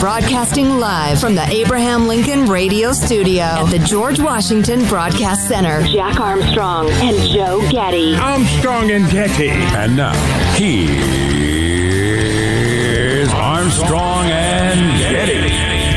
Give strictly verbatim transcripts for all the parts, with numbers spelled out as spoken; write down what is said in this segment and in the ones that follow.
Broadcasting live from the Abraham Lincoln Radio Studio at the George Washington Broadcast Center. Jack Armstrong and Joe Getty. Armstrong and Getty. And now, here's Armstrong and Getty.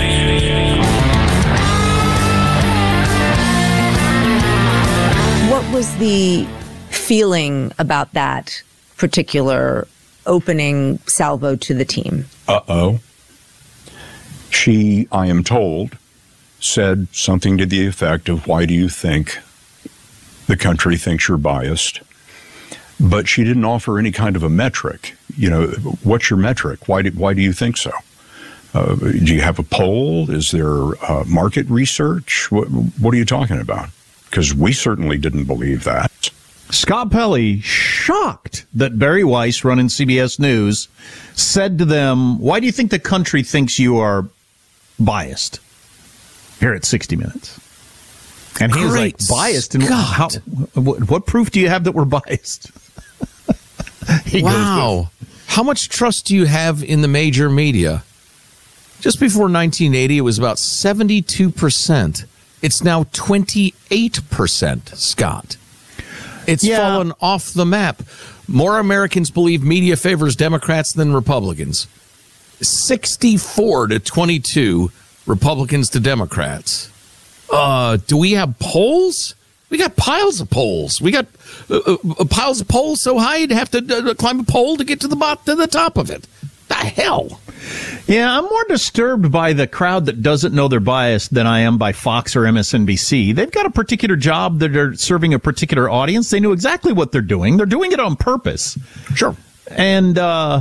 What was the feeling about that particular opening salvo to the team? Uh-oh. She, I am told, said something to the effect of, why do you think the country thinks you're biased? But she didn't offer any kind of a metric. You know, what's your metric? Why do, why do you think so? Uh, do you have a poll? Is there uh, market research? What, what are you talking about? Because we certainly didn't believe that. Scott Pelley, shocked that Barry Weiss, running C B S News, said to them, why do you think the country thinks you are biased? Here at sixty minutes. And he Great was like, biased? And Scott. how, what, what proof do you have that we're biased? he wow. Goes, how much trust do you have in the major media? Just before nineteen eighty, it was about seventy-two percent. It's now twenty-eight percent, Scott. It's yeah. fallen off the map. More Americans believe media favors Democrats than Republicans. sixty-four to twenty-two, Republicans to Democrats. Uh, do we have polls? We got piles of polls. We got uh, uh, piles of polls so high you'd have to uh, climb a pole to get to the bot to the top of it. The hell? Yeah, I'm more disturbed by the crowd that doesn't know they're biased than I am by Fox or M S N B C. They've got a particular job that they're serving a particular audience. They know exactly what they're doing. They're doing it on purpose. Sure. And uh,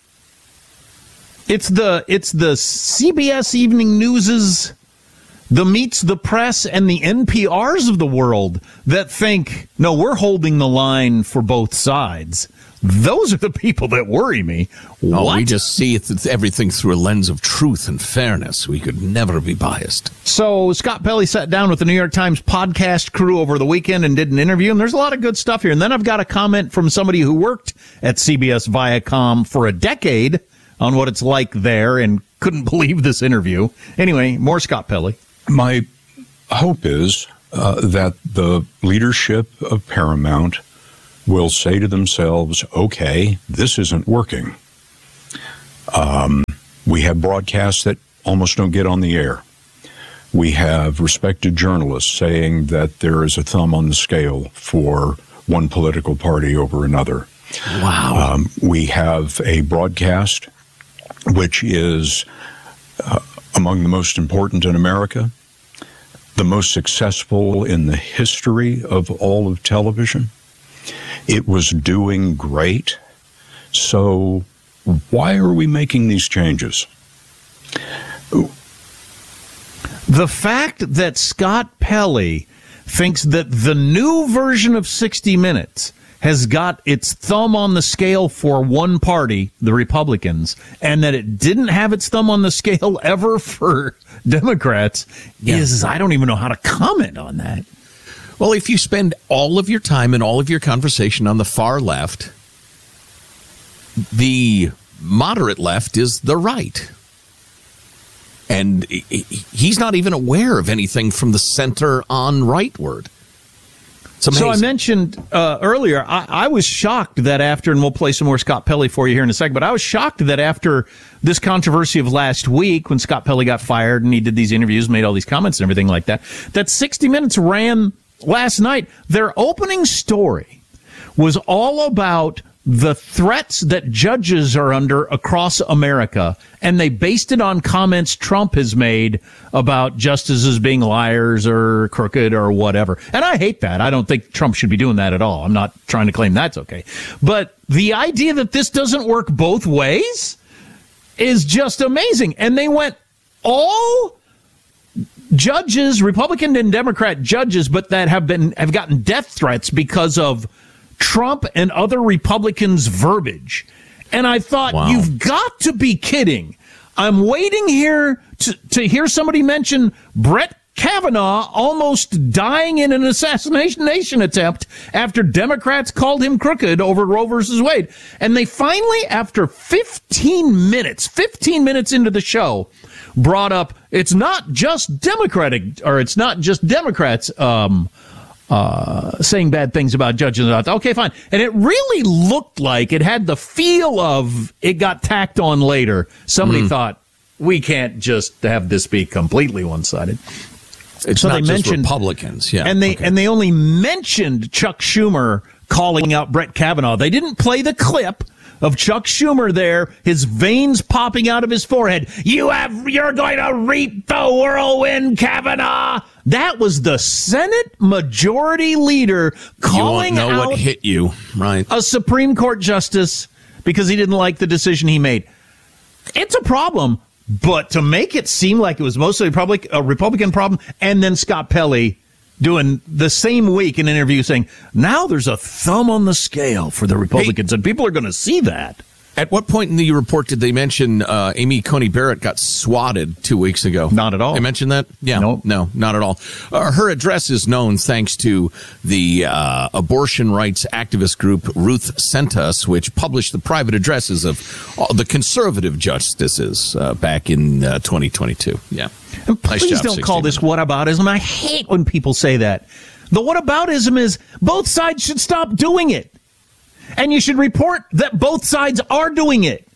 it's the it's the C B S Evening News's, the Meets the Press, and the N P Rs of the world that think, no, we're holding the line for both sides. Those are the people that worry me. Oh, What? we just see it, everything through a lens of truth and fairness. We could never be biased. So Scott Pelley sat down with the New York Times podcast crew over the weekend and did an interview, and there's a lot of good stuff here. And then I've got a comment from somebody who worked at C B S Viacom for a decade on what it's like there and couldn't believe this interview. Anyway, more Scott Pelley. My hope is uh, that the leadership of Paramount will say to themselves, okay, this isn't working. Um, we have broadcasts that almost don't get on the air. We have respected journalists saying that there is a thumb on the scale for one political party over another. Wow. Um, we have a broadcast which is uh, among the most important in America, the most successful in the history of all of television. It was doing great. So why are we making these changes? The fact that Scott Pelley thinks that the new version of sixty minutes has got its thumb on the scale for one party, the Republicans, and that it didn't have its thumb on the scale ever for Democrats yeah. is, I don't even know how to comment on that. Well, if you spend all of your time and all of your conversation on the far left, the moderate left is the right. And he's not even aware of anything from the center on rightward. So I mentioned uh, earlier, I, I was shocked that after, and we'll play some more Scott Pelley for you here in a second, but I was shocked that after this controversy of last week, when Scott Pelley got fired and he did these interviews, made all these comments and everything like that, that sixty minutes ran last night. Their opening story was all about the threats that judges are under across America, and they based it on comments Trump has made about justices being liars or crooked or whatever. And I hate that. I don't think Trump should be doing that at all. I'm not trying to claim that's okay. But the idea that this doesn't work both ways is just amazing. And they went all judges, Republican and Democrat judges, but that have been have gotten death threats because of Trump and other Republicans' verbiage. And I thought, wow. You've got to be kidding. I'm waiting here to, to hear somebody mention Brett Kavanaugh almost dying in an assassination attempt after Democrats called him crooked over Roe versus Wade. And they finally, after fifteen minutes, fifteen minutes into the show, brought up it's not just Democratic, or it's not just Democrats um, uh, saying bad things about judges. Okay, fine. And it really looked like it had the feel of it got tacked on later. Somebody mm. thought, we can't just have this be completely one-sided. It's so not they just mentioned Republicans, yeah. And they okay. and they only mentioned Chuck Schumer calling out Brett Kavanaugh. They didn't play the clip of Chuck Schumer there, his veins popping out of his forehead. You have, you're going to reap the whirlwind, Kavanaugh. That was the Senate Majority Leader calling you won't know out what hit you, right? A Supreme Court justice because he didn't like the decision he made. It's a problem. But to make it seem like it was mostly a Republican problem, and then Scott Pelley doing the same week an interview saying, now there's a thumb on the scale for the Republicans, hey, and people are going to see that. At what point in the report did they mention uh, Amy Coney Barrett got swatted two weeks ago? Not at all. They mentioned that? Yeah. No, no, not at all. Uh, her address is known thanks to the uh, abortion rights activist group Ruth Sent Us, which published the private addresses of all the conservative justices uh, back in uh, twenty twenty-two. Yeah. And please nice job, don't call this whataboutism. I hate when people say that. The whataboutism is both sides should stop doing it. And you should report that both sides are doing it.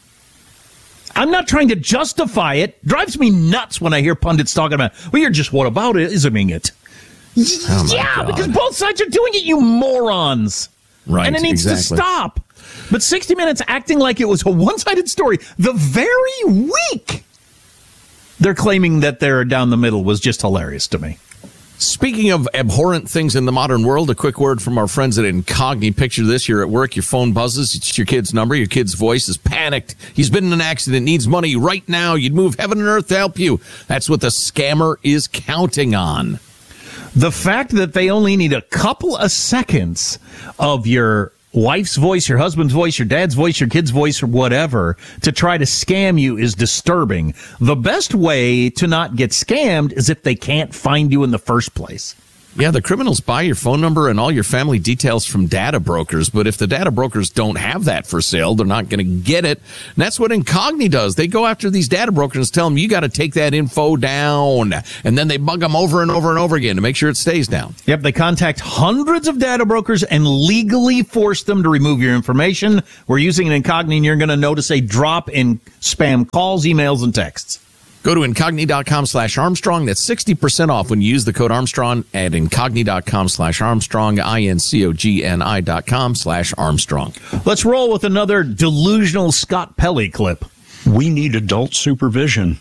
I'm not trying to justify it. It drives me nuts when I hear pundits talking about, well, you're just whataboutisming it. Oh yeah, God. Because both sides are doing it, you morons. Right, and it needs exactly. to stop. But sixty Minutes acting like it was a one-sided story the very week they're claiming that they're down the middle was just hilarious to me. Speaking of abhorrent things in the modern world, a quick word from our friends at Incogni. Picture this, you're at work, your phone buzzes, it's your kid's number, your kid's voice is panicked. He's been in an accident, needs money right now. You'd move heaven and earth to help you. That's what the scammer is counting on. The fact that they only need a couple of seconds of your wife's voice, your husband's voice, your dad's voice, your kid's voice, or whatever, to try to scam you is disturbing. The best way to not get scammed is if they can't find you in the first place. Yeah, the criminals buy your phone number and all your family details from data brokers, but if the data brokers don't have that for sale, they're not going to get it. And that's what Incogni does. They go after these data brokers and tell them, you got to take that info down. And then they bug them over and over and over again to make sure it stays down. Yep, they contact hundreds of data brokers and legally force them to remove your information. We're using an Incogni, and you're going to notice a drop in spam calls, emails, and texts. Go to Incogni.com slash Armstrong. That's sixty percent off when you use the code Armstrong at Incogni.com slash Armstrong, I-N-C-O-G-N-I dot com slash Armstrong. Let's roll with another delusional Scott Pelley clip. We need adult supervision.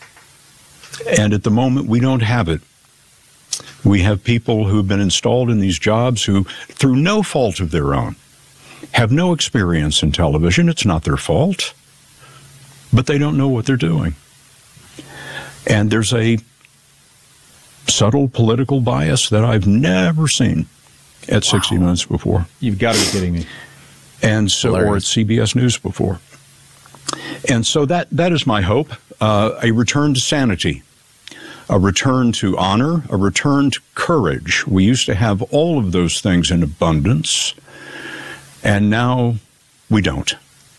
And at the moment, we don't have it. We have people who've been installed in these jobs who, through no fault of their own, have no experience in television. It's not their fault. But they don't know what they're doing. And there's a subtle political bias that I've never seen at sixty Wow. Minutes before. You've got to be kidding me. And so, Hilarious. or at C B S News before. And so that that is my hope, uh, a return to sanity, a return to honor, a return to courage. We used to have all of those things in abundance, and now we don't.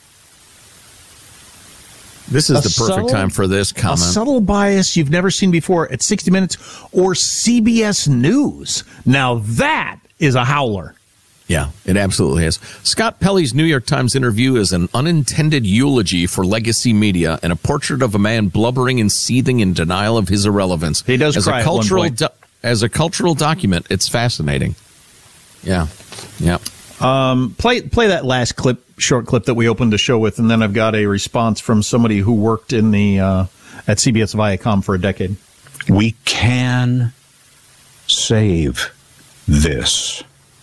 This is A the perfect subtle- time for this A comment. subtle bias you've never seen before at sixty Minutes or C B S News. Now that is a howler. Yeah, it absolutely is. Scott Pelley's New York Times interview is an unintended eulogy for legacy media and a portrait of a man blubbering and seething in denial of his irrelevance. He does as cry a at one cultural point. do- as a cultural document. It's fascinating. Yeah, yeah. Um, play play that last clip, short clip that we opened the show with, and then I've got a response from somebody who worked in the uh, at C B S Viacom for a decade. We can save this.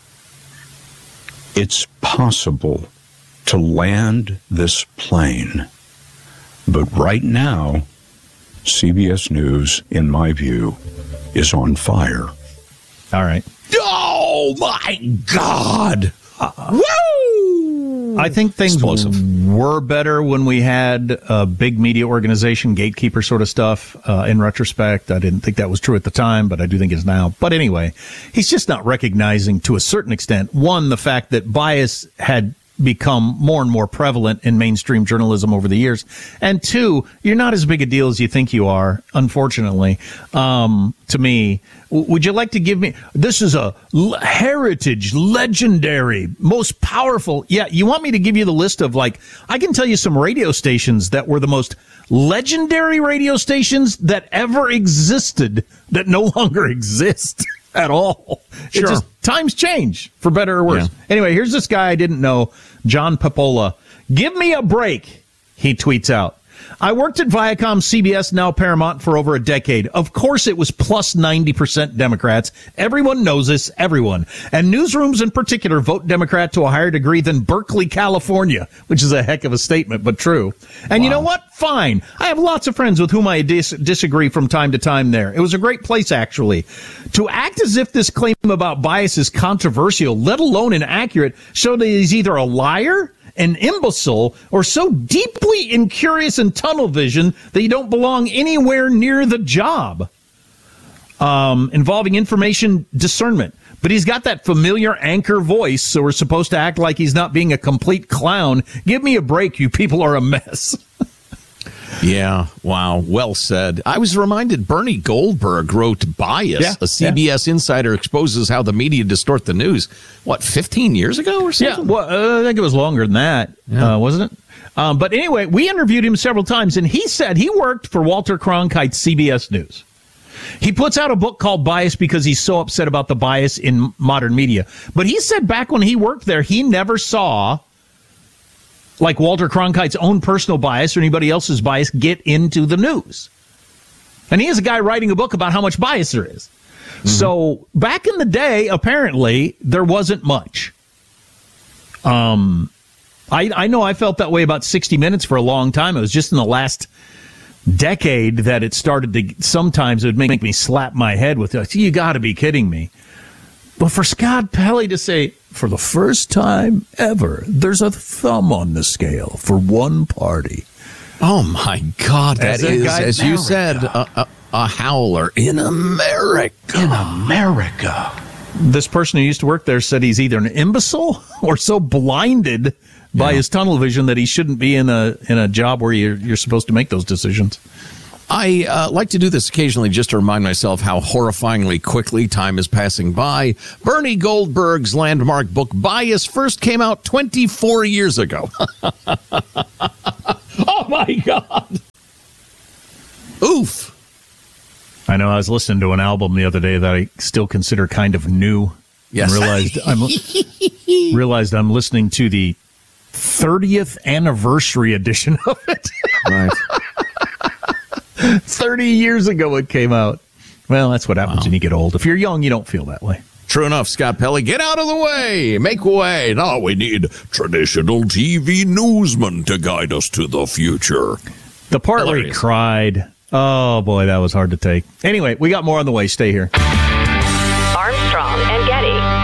It's possible to land this plane. But right now, C B S News, in my view, is on fire. All right. Oh, my God. Uh, Woo! I think things Explosive. were better when we had a big media organization, gatekeeper sort of stuff. Uh, in retrospect, I didn't think that was true at the time, but I do think it is now. But anyway, he's just not recognizing to a certain extent, one, the fact that bias had become more and more prevalent in mainstream journalism over the years. And two, you're not as big a deal as you think you are, unfortunately, um, to me. W- would you like to give me, this is a l- heritage, legendary, most powerful. Yeah, you want me to give you the list of, like, I can tell you some radio stations that were the most legendary radio stations that ever existed that no longer exist at all. Sure. It just, times change for better or worse. Yeah. Anyway, here's this guy I didn't know, John Papola. Give me a break, he tweets out. I worked at Viacom, C B S, now Paramount, for over a decade. Of course, it was plus ninety percent Democrats. Everyone knows this, everyone. And newsrooms in particular vote Democrat to a higher degree than Berkeley, California, which is a heck of a statement, but true. And wow. You know what? Fine. I have lots of friends with whom I dis- disagree from time to time there. It was a great place, actually. To act as if this claim about bias is controversial, let alone inaccurate, showed that he's either a liar, an imbecile, or so deeply incurious and tunnel vision that you don't belong anywhere near the job. Um, involving information discernment. But he's got that familiar anchor voice, so we're supposed to act like he's not being a complete clown. Give me a break, you people are a mess. Yeah, wow, well said. I was reminded Bernie Goldberg wrote Bias, yeah, a C B S yeah. insider exposes how the media distort the news. What, fifteen years ago or something? Yeah, well, uh, I think it was longer than that, yeah. uh, wasn't it? Um, but anyway, we interviewed him several times, and he said he worked for Walter Cronkite's C B S News. He puts out a book called Bias because he's so upset about the bias in modern media. But he said back when he worked there, he never saw, like, Walter Cronkite's own personal bias or anybody else's bias get into the news. And he is a guy writing a book about how much bias there is. Mm-hmm. So back in the day, apparently, there wasn't much. Um, I, I know I felt that way about sixty minutes for a long time. It was just in the last decade that it started to, sometimes it would make me slap my head with it. You got to be kidding me. But for Scott Pelley to say, for the first time ever, there's a thumb on the scale for one party. Oh, my God. That is, as you said, a, a, a howler in America. In America. This person who used to work there said he's either an imbecile or so blinded by yeah. his tunnel vision that he shouldn't be in a in a job where you're, you're supposed to make those decisions. I uh, like to do this occasionally just to remind myself how horrifyingly quickly time is passing by. Bernie Goldberg's landmark book, Bias, first came out twenty-four years ago. Oh, my God. Oof. I know. I was listening to an album the other day that I still consider kind of new. Yes. And realized I'm, realized I'm listening to the thirtieth anniversary edition of it. Right. thirty years ago it came out. Well, that's what happens wow. when you get old. If you're young, you don't feel that way. True enough, Scott Pelley. Get out of the way. Make way. Now we need traditional T V newsmen to guide us to the future. The part Hilarious. where he cried. Oh, boy, that was hard to take. Anyway, we got more on the way. Stay here. Armstrong and Getty.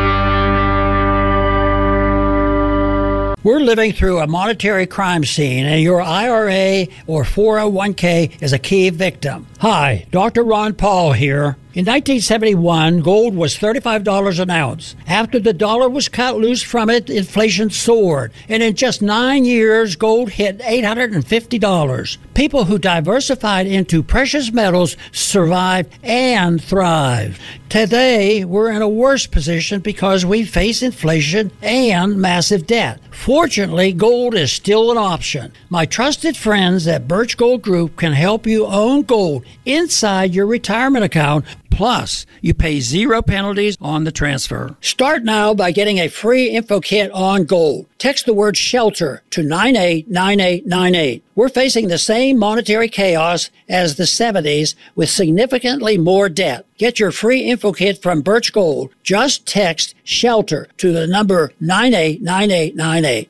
We're living through a monetary crime scene, and your I R A or four oh one k is a key victim. Hi, Doctor Ron Paul here. In nineteen seventy-one, gold was thirty-five dollars an ounce. After the dollar was cut loose from it, inflation soared. And in just nine years, gold hit eight hundred fifty dollars. People who diversified into precious metals survived and thrived. Today, we're in a worse position because we face inflation and massive debt. Fortunately, gold is still an option. My trusted friends at Birch Gold Group can help you own gold inside your retirement account. Plus, you pay zero penalties on the transfer. Start now by getting a free info kit on gold. Text the word SHELTER to nine eight nine eight nine eight. We're facing the same monetary chaos as the seventies with significantly more debt. Get your free info kit from Birch Gold. Just text SHELTER to the number nine eight nine eight nine eight.